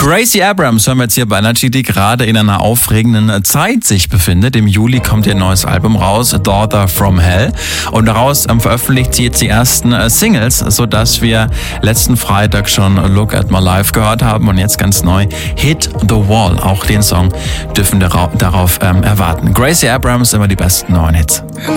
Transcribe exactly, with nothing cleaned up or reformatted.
Gracie Abrams hören wir jetzt hier bei Energy, die gerade in einer aufregenden Zeit sich befindet. Im Juli kommt ihr neues Album raus, Daughter from Hell. Und daraus ähm, veröffentlicht sie jetzt die ersten äh, Singles, sodass wir letzten Freitag schon Look at My Life gehört haben und jetzt ganz neu Hit the Wall. Auch den Song dürfen wir darauf ähm, erwarten. Gracie Abrams, immer die besten neuen Hits.